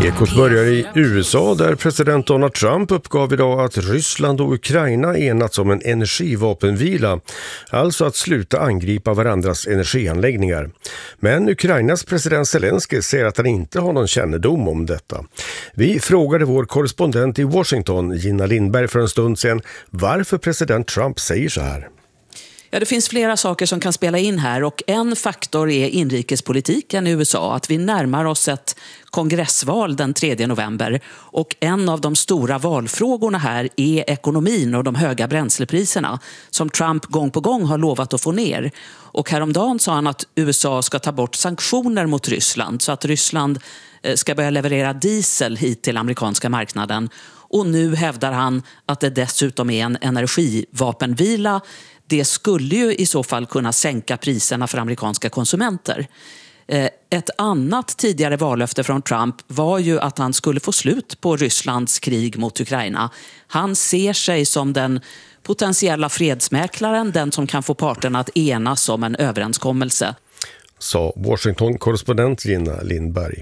Ekot börjar i USA där president Donald Trump uppgav idag att Ryssland och Ukraina enats om en energivapenvila, alltså att sluta angripa varandras energianläggningar. Men Ukrainas president Zelensky säger att han inte har någon kännedom om detta. Vi frågade vår korrespondent i Washington, Gina Lindberg, för en stund sedan varför president Trump säger så här. Ja, det finns flera saker som kan spela in här och en faktor är inrikespolitiken i USA. Att vi närmar oss ett kongressval den 3 november och en av de stora valfrågorna här är ekonomin och de höga bränslepriserna som Trump gång på gång har lovat att få ner. Och häromdagen sa han att USA ska ta bort sanktioner mot Ryssland så att Ryssland ska börja leverera diesel hit till amerikanska marknaden. Och nu hävdar han att det dessutom är en energivapenvila. Det skulle ju i så fall kunna sänka priserna för amerikanska konsumenter. Ett annat tidigare vallöfte från Trump var ju att han skulle få slut på Rysslands krig mot Ukraina. Han ser sig som den potentiella fredsmäklaren, den som kan få parterna att enas om en överenskommelse. Sa Washington-korrespondent Gina Lindberg.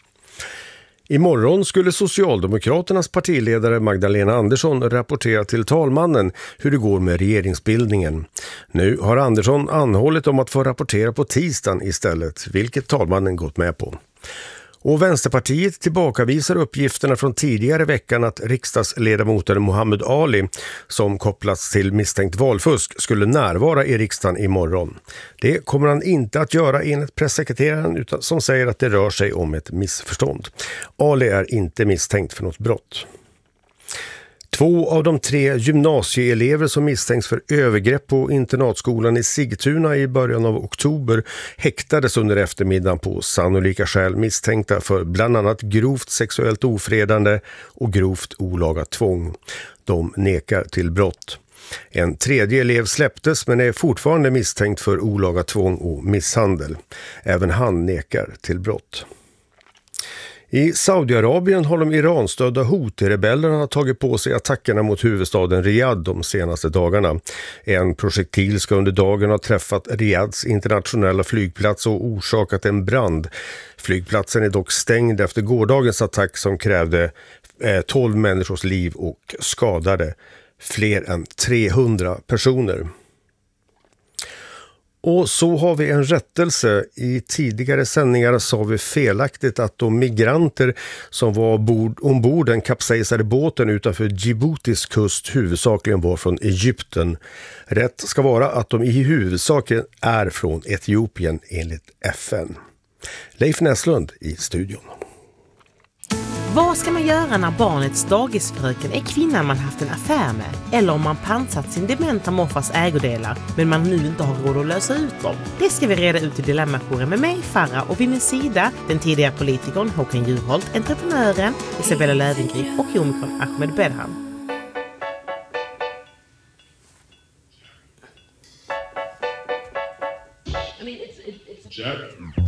Imorgon skulle Socialdemokraternas partiledare Magdalena Andersson rapportera till talmannen hur det går med regeringsbildningen. Nu har Andersson anhållit om att få rapportera på tisdagen istället, vilket talmannen gått med på. Och Vänsterpartiet tillbakavisar uppgifterna från tidigare veckan att riksdagsledamoten Mohammed Ali, som kopplats till misstänkt valfusk, skulle närvara i riksdagen imorgon. Det kommer han inte att göra enligt pressekreteraren utan som säger att det rör sig om ett missförstånd. Ali är inte misstänkt för något brott. 2 av de 3 gymnasieelever som misstänks för övergrepp på internatskolan i Sigtuna i början av oktober häktades under eftermiddagen på sannolika skäl misstänkta för bland annat grovt sexuellt ofredande och grovt olaga tvång. De nekar till brott. En 3:e elev släpptes men är fortfarande misstänkt för olaga tvång och misshandel. Även han nekar till brott. I Saudiarabien har de Iranstödda Houthi-rebellerna tagit på sig attackerna mot huvudstaden Riyadh de senaste dagarna. En projektil ska under dagen ha träffat Riyadhs internationella flygplats och orsakat en brand. Flygplatsen är dock stängd efter gårdagens attack som krävde 12 människors liv och skadade fler än 300 personer. Och så har vi en rättelse. I tidigare sändningar sa vi felaktigt att de migranter som var ombord den kapsejsade båten utanför Djiboutis kust huvudsakligen var från Egypten. Rätt ska vara att de i huvudsak är från Etiopien enligt FN. Leif Näslund i studion. Vad ska man göra när barnets dagisfröken är kvinnan man haft en affär med? Eller om man pansat sin dementa morfars ägodelar men man nu inte har råd att lösa ut dem? Det ska vi reda ut i Dilemma-jouren med mig, Farah, och vid min sida den tidigare politikern Håkan Juholt, entreprenören Isabella Löwengrip och komikern Ahmed Bedham. Jack.